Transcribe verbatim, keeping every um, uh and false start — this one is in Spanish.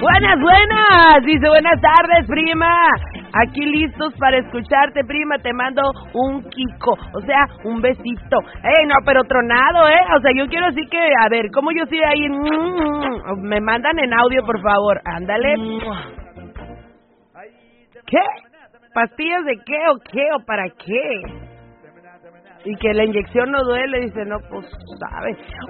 Buenas, buenas. Dice, buenas tardes, prima. Aquí listos para escucharte, prima. Te mando un Kiko, o sea, un besito. Ey, no, pero tronado, ¿eh? O sea, yo quiero decir que, a ver, ¿cómo yo estoy ahí? Me mandan en audio, por favor. Ándale. ¿Qué? ¿Pastillas de qué o qué o para qué? Y que la inyección no duele, dice, no, pues, sabe.